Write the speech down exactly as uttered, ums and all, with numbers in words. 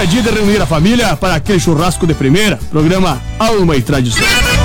é dia de reunir a família para aquele churrasco de primeira. Programa Alma e Tradição.